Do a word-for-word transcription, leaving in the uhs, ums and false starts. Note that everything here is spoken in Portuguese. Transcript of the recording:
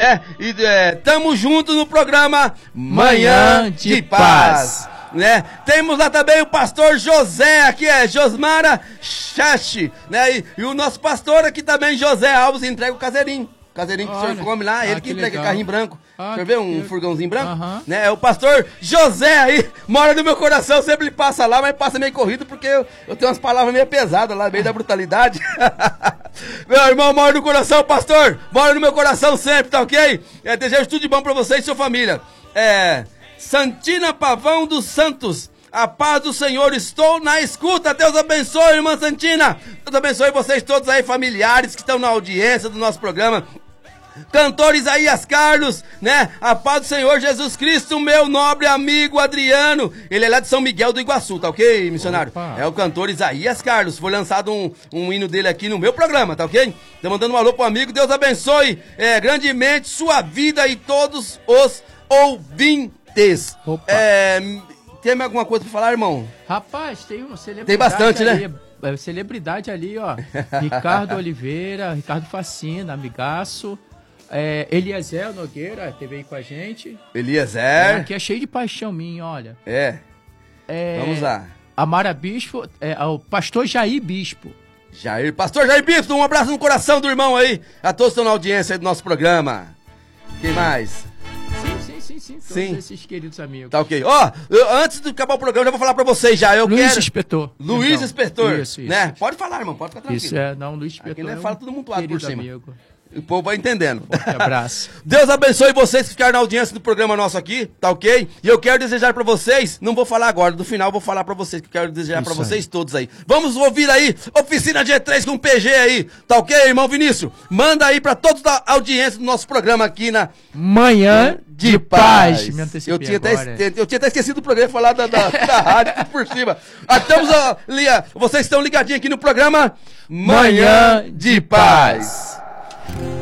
né? E é, tamo junto no programa Manhã de, de Paz. Paz. Né? Temos lá também o pastor José, aqui é Josmara Chachi, né? E, e o nosso pastor aqui também, José Alves, entrega o caseirinho. Caseirinho que Olha. o senhor come lá, ah, ele que, que entrega legal. carrinho branco. Ah, o senhor vê um que... furgãozinho branco? Uh-huh. Né? É o pastor José aí, mora no meu coração, sempre passa lá, mas passa meio corrido porque eu, eu tenho umas palavras meio pesadas lá, meio da brutalidade. Meu irmão mora no coração, pastor, mora no meu coração sempre, tá ok? É, desejo tudo de bom pra você e sua família. É... Santina Pavão dos Santos, a paz do Senhor, estou na escuta, Deus abençoe, irmã Santina, Deus abençoe vocês todos aí, familiares que estão na audiência do nosso programa, cantor Isaías Carlos, né, a paz do Senhor Jesus Cristo, meu nobre amigo Adriano, ele é lá de São Miguel do Iguaçu, tá ok, missionário? Opa. É o cantor Isaías Carlos, foi lançado um, um hino dele aqui no meu programa, tá ok? Tô mandando um alô pro amigo, Deus abençoe é, grandemente sua vida e todos os ouvintes. É, tem alguma coisa pra falar, irmão? Rapaz, tem uma celebridade. Tem bastante, ali, né? Celebridade ali, ó. Ricardo Oliveira, Ricardo Facina, amigaço. É, Eliezer Nogueira, teve aí com a gente. Eliezer. É, aqui é cheio de paixão minha, olha. É. é Vamos lá. Amara Bispo, é, o pastor Jair Bispo. Jair, pastor Jair Bispo, um abraço no coração do irmão aí. A todos que estão na audiência aí do nosso programa. Quem mais? Sim, sim, todos sim. esses queridos amigos. Tá ok. Ó, oh, antes de acabar o programa, já vou falar pra vocês já. Eu Luiz quero... Inspetor. Luiz então, Inspetor. Isso, isso. Né? Pode falar, irmão, pode ficar tranquilo. Isso, é, não, Luiz Inspetor. Aqui ele é um fala tudo muito por cima. Amigo. O povo vai entendendo. Um abraço. Deus abençoe vocês que ficaram na audiência do programa nosso aqui, tá ok? E eu quero desejar pra vocês, não vou falar agora, no final eu vou falar pra vocês, que eu quero desejar Isso pra vocês aí. todos aí. Vamos ouvir aí, Oficina G três com P G aí, tá ok, irmão Vinícius? Manda aí pra toda a audiência do nosso programa aqui na Manhã de, de Paz. paz. Me eu, tinha até, eu tinha até esquecido do programa, falar da, da, da rádio, tudo por cima. Ah, estamos, ó, li, vocês estão ligadinhos aqui no programa Manhã de Paz.